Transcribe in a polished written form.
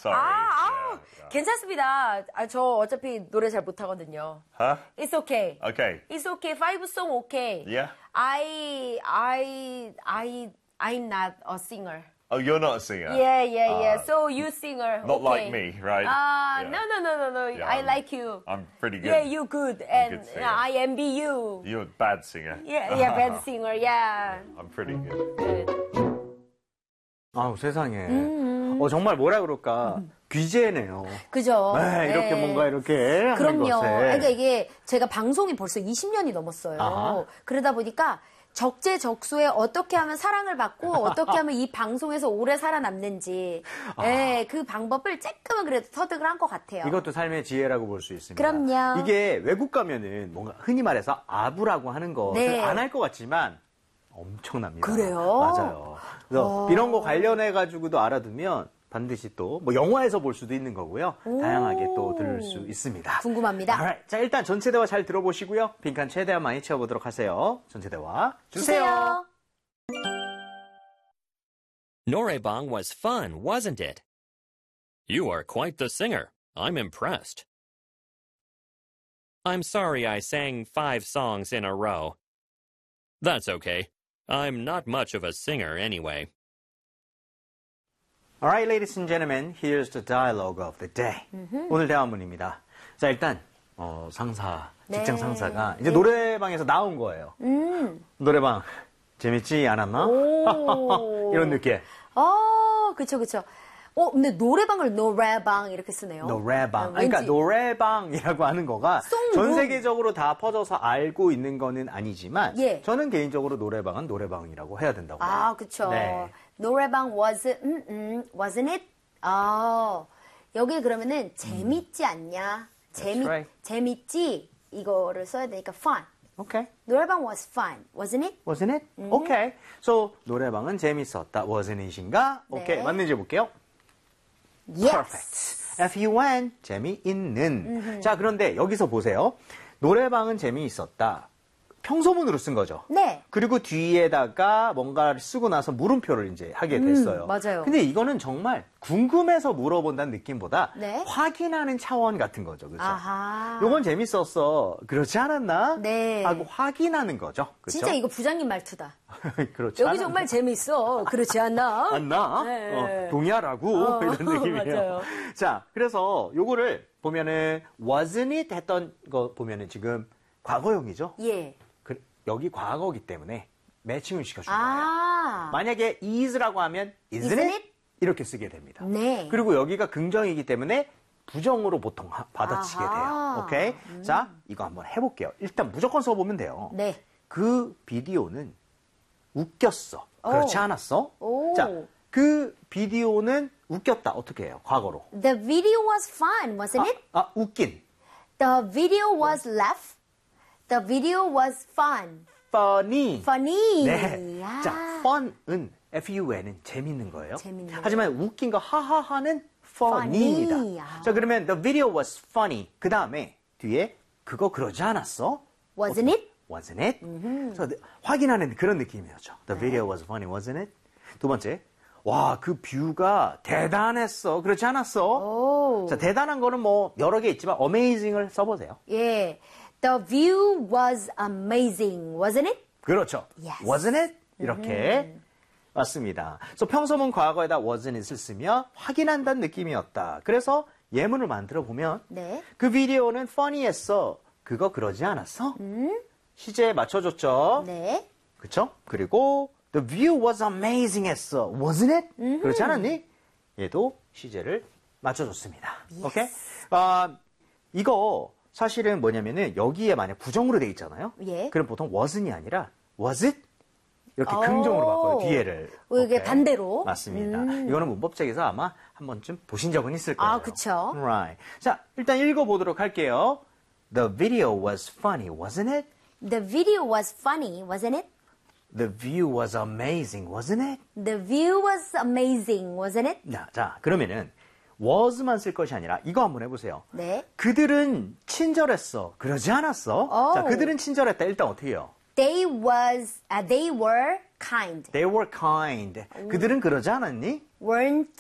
Sorry. 괜찮습니다. 저 어차피 노래 잘 못하거든요. Huh? It's okay. Okay. It's okay. 5 song okay. Yeah. I'm not a singer. Oh, you're not a singer? Yeah. So you singer. Not okay. like me, right? Yeah. No. Yeah, I like you. I'm pretty good. Yeah, you good. And good singer. I envy you. You're a bad singer. Yeah, bad singer. Yeah. I'm pretty good. Good. 아우, 세상에. 정말 뭐라 그럴까. 귀재네요. 그죠? 네, 이렇게 뭔가 이렇게 하는 그럼요. 것에. 그러니까 이게 제가 방송이 벌써 20년이 넘었어요. 아하. 그러다 보니까 적재적소에 어떻게 하면 사랑을 받고 어떻게 하면 이 방송에서 오래 살아남는지 그 방법을 쬐끔은 그래도 터득을 한 것 같아요. 이것도 삶의 지혜라고 볼 수 있습니다. 그럼요. 이게 외국 가면은 뭔가 흔히 말해서 아부라고 하는 것을 네. 안 할 것 같지만 엄청납니다. 그래요? 맞아요. 그래서 이런 거 관련해가지고도 알아두면 반드시 또 뭐 영화에서 볼 수도 있는 거고요. 다양하게 또 들을 수 있습니다. 궁금합니다. Alright. 자, 일단 전체 대화 잘 들어보시고요. 빈칸 최대한 많이 채워보도록 하세요. 전체 대화 주세요. Noraebang was fun, wasn't it? You are quite the singer. I'm impressed. I'm sorry I sang 5 songs in a row. That's okay. I'm not much of a singer anyway. Alright, ladies and gentlemen, here's the dialogue of the day. 오늘 대화문입니다. 자, 일단 상사, 직장 상사가 이제 노래방에서 나온 거예요. 노래방 재밌지 않았나? 이런 느낌. 그쵸. 근데 노래방을 노래방 이렇게 쓰네요. 노래방. 왠지... 그러니까 노래방이라고 하는 거가 송룸. 전 세계적으로 다 퍼져서 알고 있는 거는 아니지만 예. 저는 개인적으로 노래방은 노래방이라고 해야 된다고 봐요. 그쵸. 네. 노래방 wasn't it? 여기 그러면은 재밌지 않냐? That's right. 재밌지? 이거를 써야 되니까 fun. Okay. 노래방 was fun, wasn't it? Wasn't it? Okay. So 노래방은 재밌었다. Wasn't it인가? 네. Okay. 맞는지 볼게요. Yes. Perfect. F-U-N. 재미있는. 자, 그런데 여기서 보세요. 노래방은 재미있었다. 평소문으로 쓴 거죠. 네. 그리고 뒤에다가 뭔가를 쓰고 나서 물음표를 이제 하게 됐어요. 맞아요. 근데 이거는 정말 궁금해서 물어본다는 느낌보다 네. 확인하는 차원 같은 거죠. 그렇죠? 아하. 요건 재밌었어. 그렇지 않았나? 네. 하고 확인하는 거죠. 그렇죠? 진짜 이거 부장님 말투다. 그렇지 여기 않았나? 정말 재밌어. 그렇지 않나? 않나? 네. 동의하라고 이런 느낌이에요. 맞아요. 자, 그래서 요거를 보면은 wasn't it 했던 거 보면은 지금 과거형이죠. 예. 여기 과거이기 때문에 매칭을 시켜준 거예요. 만약에 is라고 하면 isn't it? 이렇게 쓰게 됩니다. 네. 그리고 여기가 긍정이기 때문에 부정으로 보통 받아치게 돼요. 오케이? 자, 이거 한번 해볼게요. 일단 무조건 써보면 돼요. 네. 그 비디오는 웃겼어. 그렇지 않았어? 오. 자, 그 비디오는 웃겼다. 어떻게 해요? 과거로. The video was fun, wasn't it? 웃긴. The video was laugh. The video was fun. funny. Funny. 네. 야. 자, fun은 F-U-N은 재밌는 거예요. 재밌는 하지만 웃긴 거 하하하는 funny입니다. funny. 자, 그러면 the video was funny. 그 다음에 뒤에 그거 그러지 않았어? Wasn't it? Wasn't it? 그래서 확인하는 그런 느낌이었죠. The video was funny, wasn't it? 두 번째, 와, 그 뷰가 대단했어. 그렇지 않았어? 오. 자, 대단한 거는 뭐 여러 개 있지만 amazing을 써보세요. 예. The view was amazing, wasn't it? 그렇죠. Yes. Wasn't it? 이렇게 맞습니다. 그래서 평소문 과거에다 wasn't it을 쓰면 확인한다는 느낌이었다. 그래서 예문을 만들어 보면 네. 그 비디오는 funny했어. 그거 그러지 않았어? 시제에 맞춰줬죠. 네. 그렇죠? 그리고 the view was amazing 했어. Wasn't it? 그렇지 않았니? 얘도 시제를 맞춰줬습니다. Yes. 오케이? 이거 사실은 뭐냐면은 여기에 만약 부정으로 돼 있잖아요. 예. 그럼 보통 wasn't 이라 was it? 이렇게 긍정으로 바꿔요. 뒤에를. 이게 오케이. 반대로. 맞습니다. 이거는 문법책에서 아마 한 번쯤 보신 적은 있을 거예요. 그쵸. Right. 자, 일단 읽어보도록 할게요. The video was funny, wasn't it? The video was funny, wasn't it? The view was amazing, wasn't it? The view was amazing, wasn't it? 자, 그러면은 was만 쓸 것이 아니라 이거 한번 해보세요. 네. 그들은 친절했어. 그러지 않았어? 자, 그들은 친절했다. 일단 어떻게 해요? They were kind. They were kind. 그들은 그러지 않았니? Weren't